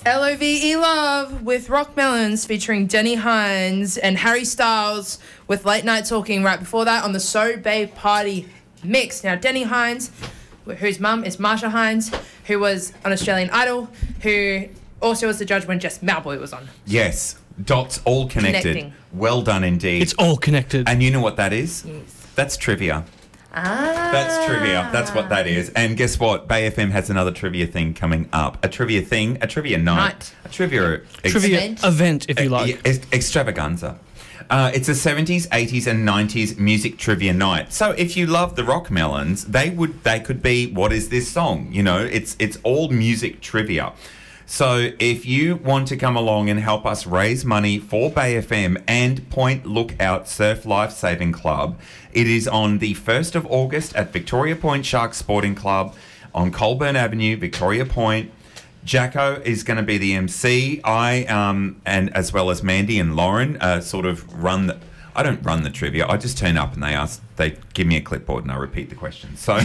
LOVE Love with Rock Melons featuring Denny Hines and Harry Styles with Late Night Talking right before that on the So Babe Party mix. Now, Denny Hines, whose mum is Marsha Hines, who was on Australian Idol, who also was the judge when Jess Malboy was on. Yes. Dots all connected. Connecting. Well done indeed. It's all connected. And you know what that is? Yes. That's trivia. Ah. That's trivia. That's what that is. And guess what? Bay FM has another trivia thing coming up. A trivia thing, a trivia night. A trivia event, if you like. Extravaganza. It's a 70s, 80s and 90s music trivia night. So if you love the Rock Melons, they could be, what is this song? You know, it's all music trivia. So if you want to come along and help us raise money for Bay FM and Point Lookout Surf Life Saving Club, it is on the 1st of August at Victoria Point Shark Sporting Club on Colburn Avenue, Victoria Point. Jacko is going to be the MC. I, and as well as Mandy and Lauren, sort of run the... I don't run the trivia. I just turn up and they give me a clipboard and I repeat the questions. So...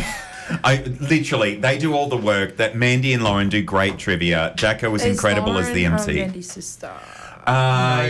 they do all the work. That Mandy and Lauren do great trivia. Jacko was incredible as the MC. Mandy's sister. Yeah,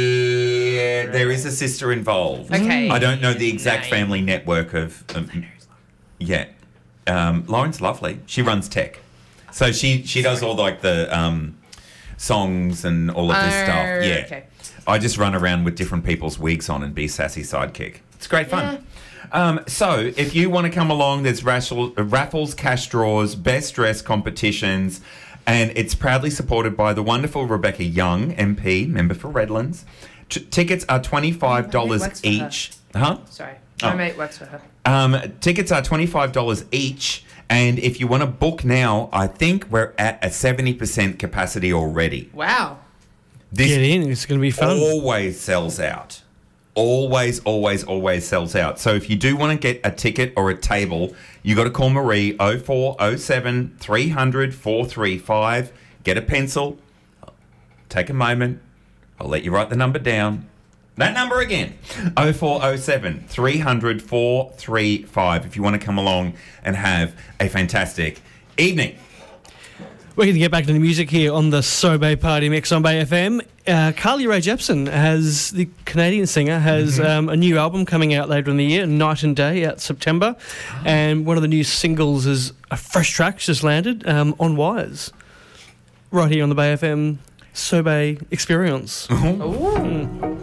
there is a sister involved. Okay. I don't know the exact family network of yeah. Lauren's lovely. She runs tech, so she does all like the songs and all of this stuff. Yeah. Okay. I just run around with different people's wigs on and be sassy sidekick. It's great fun. Yeah. So if you want to come along, there's raffles, cash draws, best dress competitions, and it's proudly supported by the wonderful Rebecca Young, MP, member for Redlands. Tickets are $25 each. Huh? Sorry. My mate works for her. Tickets are $25 each, and if you want to book now, I think we're at a 70% capacity already. Wow. This Get in, it's going to be fun. Always sells out. Always sells out. So if you do want to get a ticket or a table, you got to call Marie 0407 300 435. Get a pencil. Take a moment. I'll let you write the number down. That number again. 0407 300 435 if you want to come along and have a fantastic evening. We're going to get back to the music here on the So Bay Party mix on Bay FM. Carly Rae Jepsen, the Canadian singer, has a new album coming out later in the year, Night and Day, out September. And one of the new singles is a fresh track just landed, On Wires. Right here on the Bay FM So Bay Experience. Ooh.